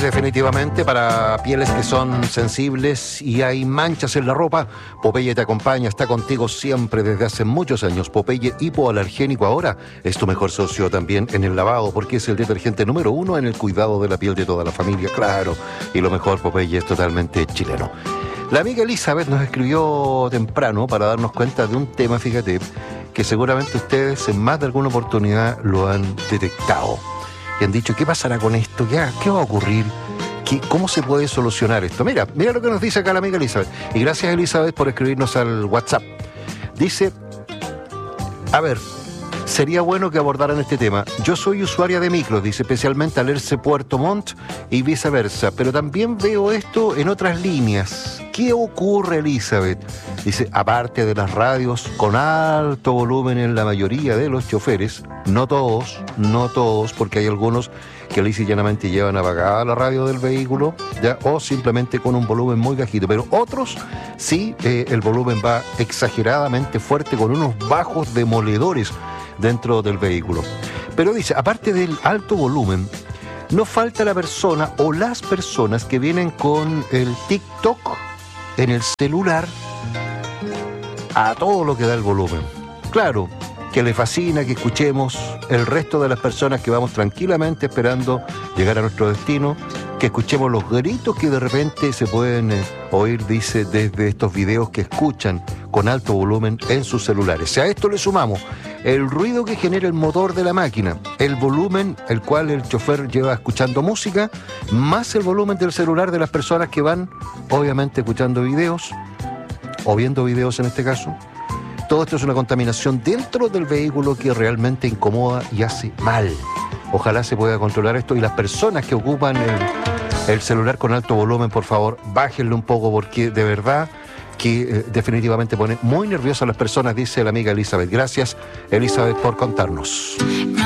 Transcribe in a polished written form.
definitivamente para pieles que son sensibles y hay manchas en la ropa, Popeye te acompaña, está contigo siempre desde hace muchos años. Popeye hipoalergénico ahora es tu mejor socio también en el lavado, porque es el detergente número 1 en el cuidado de la piel de toda la familia, claro. Y lo mejor, Popeye es totalmente chileno. La amiga Elizabeth nos escribió temprano para darnos cuenta de un tema, fíjate, que seguramente ustedes en más de alguna oportunidad lo han detectado. Y han dicho, ¿qué pasará con esto? ¿Qué va a ocurrir? ¿Cómo se puede solucionar esto? Mira lo que nos dice acá la amiga Elizabeth. Y gracias, Elizabeth, por escribirnos al WhatsApp. Dice, a ver, sería bueno que abordaran este tema. Yo soy usuaria de micros, dice, especialmente al irse Puerto Montt y viceversa, pero también veo esto en otras líneas. ¿Qué ocurre, Elizabeth? Dice, aparte de las radios con alto volumen en la mayoría de los choferes, no todos, porque hay algunos que lisa y llanamente llevan apagada la radio del vehículo, ¿ya? O simplemente con un volumen muy bajito, pero otros sí, el volumen va exageradamente fuerte con unos bajos demoledores dentro del vehículo. Pero dice, aparte del alto volumen, no falta la persona o las personas que vienen con el TikTok en el celular a todo lo que da el volumen. Claro, que le fascina que escuchemos el resto de las personas que vamos tranquilamente esperando llegar a nuestro destino, que escuchemos los gritos que de repente se pueden oír, dice, desde estos videos que escuchan con alto volumen en sus celulares. Si a esto le sumamos el ruido que genera el motor de la máquina, el volumen el cual el chofer lleva escuchando música, más el volumen del celular de las personas que van, obviamente, escuchando videos, o viendo videos en este caso, todo esto es una contaminación dentro del vehículo que realmente incomoda y hace mal. Ojalá se pueda controlar esto y las personas que ocupan el celular con alto volumen, por favor, bájenlo un poco porque de verdad que definitivamente pone muy nerviosas a las personas, dice la amiga Elizabeth. Gracias, Elizabeth, por contarnos.